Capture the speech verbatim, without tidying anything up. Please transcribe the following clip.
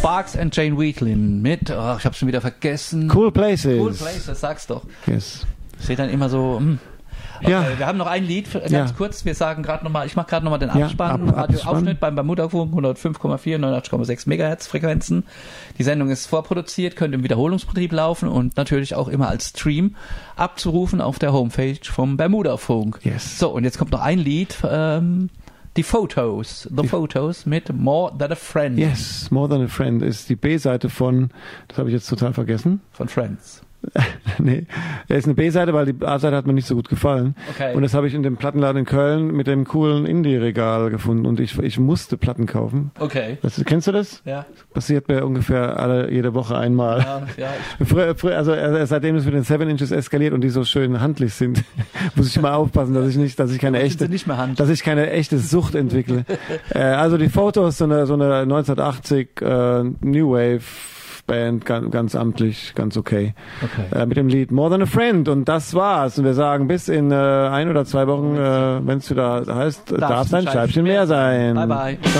Sparks and Jane Wheatlin mit, oh, ich hab's schon wieder vergessen. Cool Places. Cool Places, sag's doch. Yes. Steht dann immer so, hm. Okay, ja. Wir haben noch ein Lied, ganz ja. kurz, wir sagen gerade nochmal, ich mache gerade nochmal den Ja, Abspann, ab, Radioausschnitt beim Bermuda-Funk, hundertfünf Komma vier, neunundachtzig Komma sechs Megahertz Frequenzen. Die Sendung ist vorproduziert, könnte im Wiederholungsbetrieb laufen und natürlich auch immer als Stream abzurufen auf der Homepage vom Bermuda-Funk. Yes. So, und jetzt kommt noch ein Lied, ähm, die Photos, The die Photos mit More Than a Friend. Yes, More Than a Friend ist die B-Seite von, das habe ich jetzt total vergessen. Von Friends. Nee, er ist eine B-Seite, weil die A-Seite hat mir nicht so gut gefallen. Okay. Und das habe ich in dem Plattenladen in Köln mit dem coolen Indie-Regal gefunden und ich, ich musste Platten kaufen. Okay. Das, kennst du das? Ja. Passiert mir ungefähr alle, jede Woche einmal. Ja, ja. Ich früher, früher, also seitdem es mit den Seven Inches eskaliert und die so schön handlich sind, muss ich immer aufpassen, dass ich nicht, dass ich keine ja, echte, nicht mehr handlich. dass ich keine echte Sucht entwickle. äh, also die Fotos, so eine, so eine neunzehnhundertachtzig äh, New Wave Band, ganz, ganz amtlich, ganz okay. okay. Äh, mit dem Lied More Than a Friend. Und das war's. Und wir sagen bis in äh, ein oder zwei Wochen, äh, wenn es wieder heißt, darf sein Scheibchen mehr sein. Bye bye.